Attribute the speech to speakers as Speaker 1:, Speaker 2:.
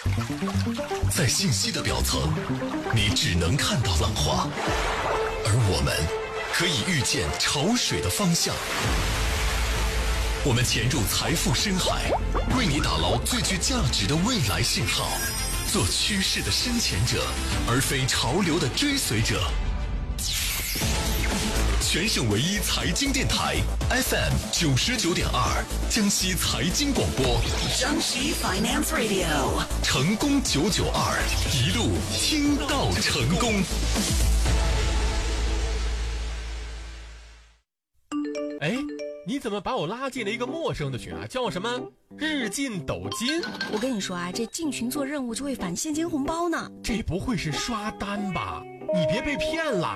Speaker 1: 在信息的表层，你只能看到浪花，而我们可以预见潮水的方向。我们潜入财富深海，为你打捞最具价值的未来信号，做趋势的深潜者，而非潮流的追随者。全省唯一财经电台 FM 99.2，江西财经广播，
Speaker 2: 江西 Finance Radio，
Speaker 1: 成功992，一路听到成功。
Speaker 3: 哎，你怎么把我拉进了一个陌生的群啊？叫什么日进斗金？
Speaker 4: 我跟你说啊，这进群做任务就会返现金红包呢。
Speaker 3: 这不会是刷单吧？你别被骗了。